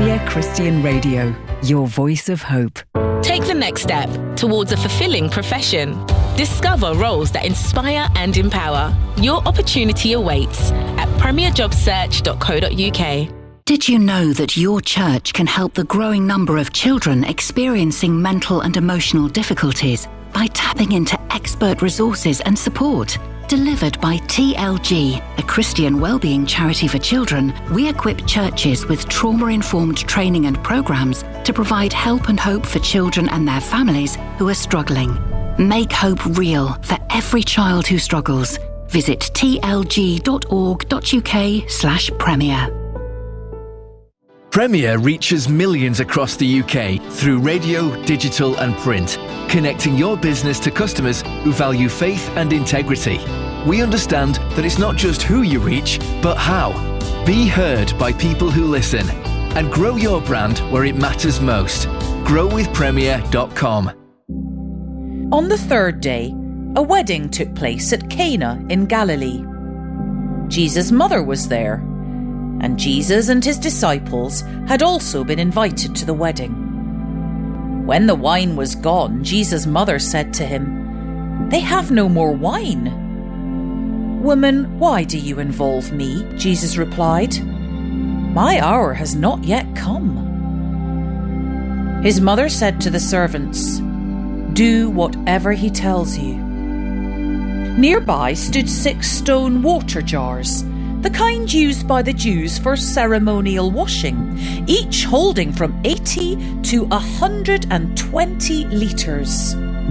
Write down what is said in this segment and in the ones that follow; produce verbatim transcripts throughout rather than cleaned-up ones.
Premier Christian Radio, your voice of hope. Take the next step towards a fulfilling profession. Discover roles that inspire and empower. Your opportunity awaits at premier job search dot co dot uk. Did you know that your church can help the growing number of children experiencing mental and emotional difficulties by tapping into expert resources and support? Delivered by T L G, a Christian wellbeing charity for children, we equip churches with trauma-informed training and programs to provide help and hope for children and their families who are struggling. Make hope real for every child who struggles. Visit t l g dot org dot u k slash premier. Premier reaches millions across the U K through radio, digital and print, connecting your business to customers who value faith and integrity. We understand that it's not just who you reach, but how. Be heard by people who listen and grow your brand where it matters most. grow with premier dot com. On the third day, a wedding took place at Cana in Galilee. Jesus' mother was there, and Jesus and his disciples had also been invited to the wedding. When the wine was gone, Jesus' mother said to him, "They have no more wine." "Woman, why do you involve me?" Jesus replied. "My hour has not yet come." His mother said to the servants, "Do whatever he tells you." Nearby stood six stone water jars, the kind used by the Jews for ceremonial washing, each holding from eighty to one hundred twenty litres.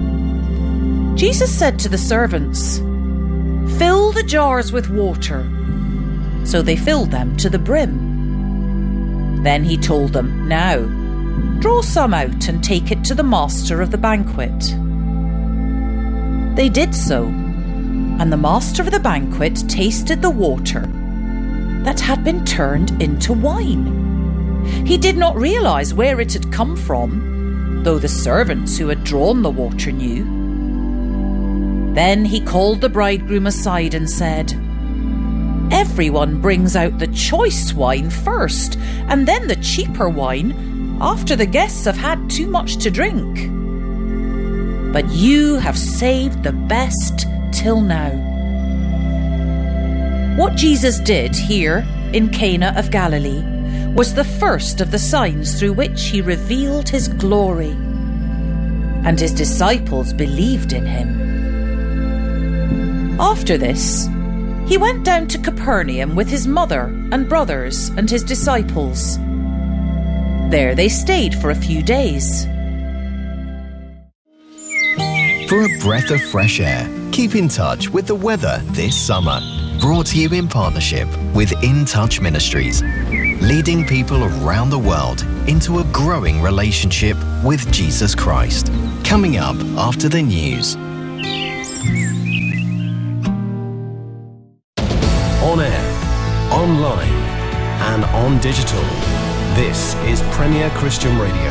Jesus said to the servants, "Fill the jars with water." So they filled them to the brim. Then he told them, "Now, draw some out and take it to the master of the banquet." They did so, and the master of the banquet tasted the water that had been turned into wine. He did not realise where it had come from, though the servants who had drawn the water knew. Then he called the bridegroom aside and said, "Everyone brings out the choice wine first, and then the cheaper wine after the guests have had too much to drink. But you have saved the best till now." What Jesus did here in Cana of Galilee was the first of the signs through which he revealed his glory, and his disciples believed in him. After this, he went down to Capernaum with his mother and brothers and his disciples. There they stayed for a few days. For a breath of fresh air, keep in touch with the weather this summer. Brought to you in partnership with In Touch Ministries, leading people around the world into a growing relationship with Jesus Christ. Coming up after the news. On air, online, and on digital. This is Premier Christian Radio.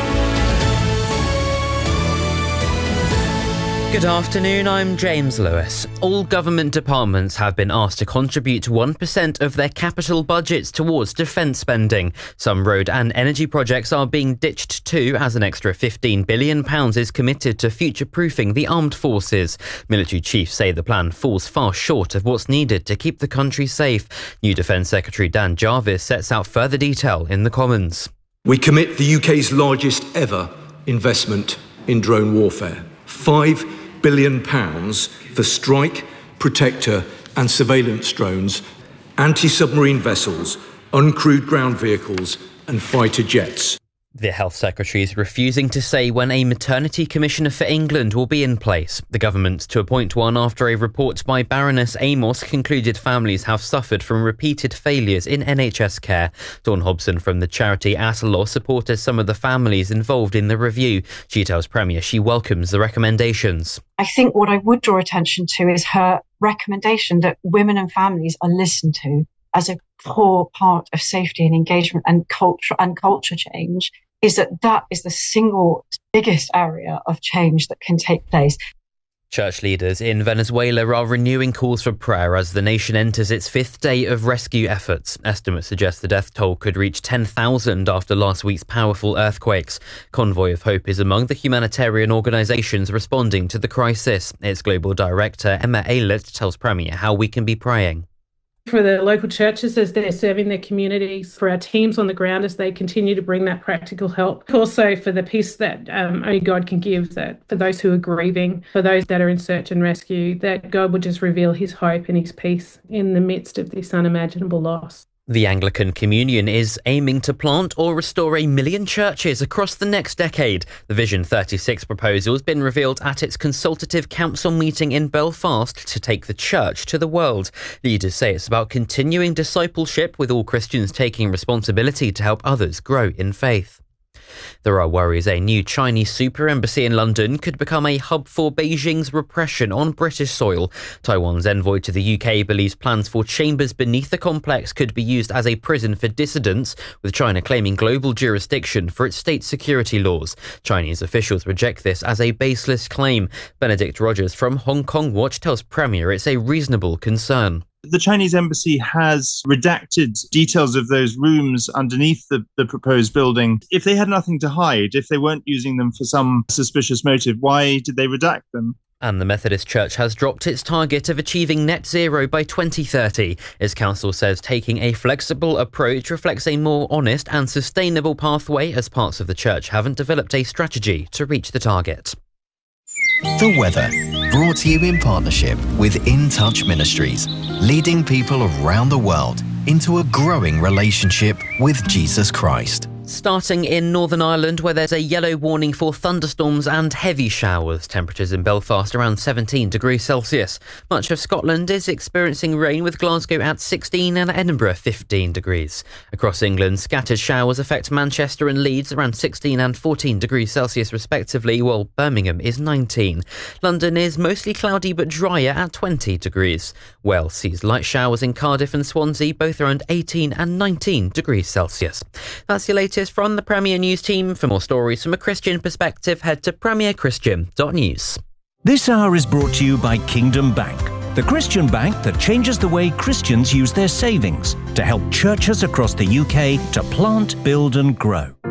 Good afternoon, I'm James Lewis. All government departments have been asked to contribute one percent of their capital budgets towards defence spending. Some road and energy projects are being ditched too, as an extra fifteen billion pounds is committed to future-proofing the armed forces. Military chiefs say the plan falls far short of what's needed to keep the country safe. New Defence Secretary Dan Jarvis sets out further detail in the Commons. We commit the U K's largest ever investment in drone warfare. Five billion pounds for strike, protector and surveillance drones, anti-submarine vessels, uncrewed ground vehicles and fighter jets. The Health Secretary is refusing to say when a maternity commissioner for England will be in place. The government to appoint one after a report by Baroness Amos concluded families have suffered from repeated failures in N H S care. Dawn Hobson from the charity At Law supported some of the families involved in the review. She tells Premier she welcomes the recommendations. I think what I would draw attention to is her recommendation that women and families are listened to as a core part of safety and engagement and culture and culture change, is that that is the single biggest area of change that can take place. Church leaders in Venezuela are renewing calls for prayer as the nation enters its fifth day of rescue efforts. Estimates suggest the death toll could reach ten thousand after last week's powerful earthquakes. Convoy of Hope is among the humanitarian organisations responding to the crisis. Its global director, Emma Eilert, tells Premier how we can be praying. For the local churches as they're serving their communities, for our teams on the ground as they continue to bring that practical help. Also for the peace that um, only God can give, that for those who are grieving, for those that are in search and rescue, that God would just reveal his hope and his peace in the midst of this unimaginable loss. The Anglican Communion is aiming to plant or restore a million churches across the next decade. The Vision thirty-six proposal has been revealed at its consultative council meeting in Belfast to take the church to the world. Leaders say it's about continuing discipleship with all Christians taking responsibility to help others grow in faith. There are worries a new Chinese super embassy in London could become a hub for Beijing's repression on British soil. Taiwan's envoy to the U K believes plans for chambers beneath the complex could be used as a prison for dissidents, with China claiming global jurisdiction for its state security laws. Chinese officials reject this as a baseless claim. Benedict Rogers from Hong Kong Watch tells Premier it's a reasonable concern. The Chinese embassy has redacted details of those rooms underneath the, the proposed building. If they had nothing to hide, if they weren't using them for some suspicious motive, why did they redact them? And the Methodist Church has dropped its target of achieving net zero by twenty thirty. Its council says taking a flexible approach reflects a more honest and sustainable pathway, as parts of the church haven't developed a strategy to reach the target. The weather, brought to you in partnership with In Touch Ministries, leading people around the world into a growing relationship with Jesus Christ. Starting in Northern Ireland, where there's a yellow warning for thunderstorms and heavy showers. Temperatures in Belfast around seventeen degrees Celsius. Much of Scotland is experiencing rain, with Glasgow at sixteen and Edinburgh fifteen degrees. Across England, scattered showers affect Manchester and Leeds around sixteen and fourteen degrees Celsius respectively, while Birmingham is nineteen. London is mostly cloudy but drier at twenty degrees. Wales sees light showers in Cardiff and Swansea, both around eighteen and nineteen degrees Celsius. That's your latest from the Premier News team. For more stories from a Christian perspective, head to premier christian dot news. This hour is brought to you by Kingdom Bank, the Christian bank that changes the way Christians use their savings to help churches across the U K to plant, build and grow.